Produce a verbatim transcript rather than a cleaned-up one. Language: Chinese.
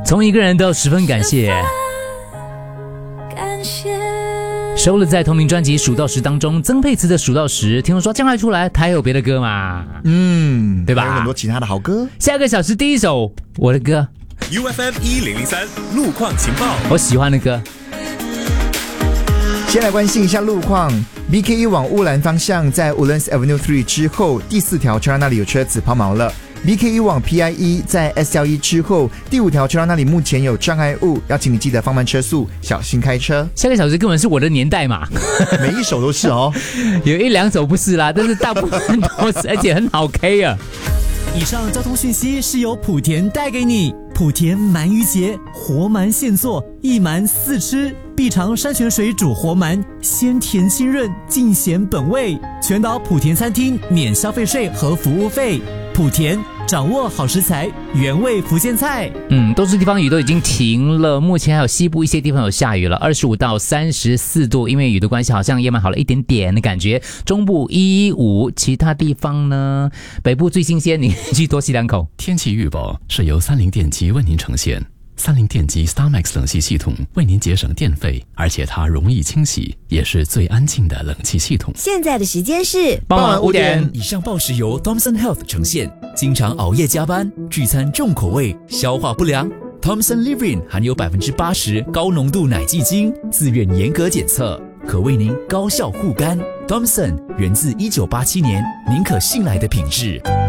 从一个人都十分感谢。收录在同名专辑《数到十》当中，曾沛慈的《数到十》，听说将来出来，他还有别的歌嘛？ 嗯， 对吧？ 还有很多其他的好歌。 下个小时第一首我的歌 ，U F M 一零零三路况情报， 我喜欢的歌。 先来关心一下路况 ，B K 一往乌兰方向，在 Woodlands Avenue 三之后，第四条车道那里有车子抛锚了。B K 一往 P I 一，在 S 十一之后，第五条车道那里目前有障碍物，要请你记得放慢车速，小心开车。 下个小时根本是我的年代嘛， 每一首都是哦， 有一两首不是啦，但是大部分都是，而且很好 K 啊。 以上交通讯息是由莆田带给你。莆田鳗鱼节，活鳗现做，一鳗四吃，必尝山泉水煮活鳗，鲜甜清润，尽显本味。全岛莆田餐厅免消费税和服务费。莆田掌握好食材，原味福建菜。 嗯，多数地方雨都已经停了，目前还有西部一些地方有下雨了，二十五到三十四度，因为雨的关系，好像夜晚好了一点点的感觉。中部一五，其他地方呢？北部最新鲜，你去多吸两口。 天气预报是由三菱电机为您呈现。三菱电机 StarMax 冷气系统为您节省电费，而且它容易清洗，也是最安静的冷气系统。 现在的时间是傍晚五点。 以上报时由 Thomson Health 呈现。经常熬夜加班，聚餐重口味，消化不良。Thomson Living 含有百分之八十高浓度奶蓟精，自愿严格检测，可为您高效护肝。Thomson 源自一九八七年，您可信赖的品质。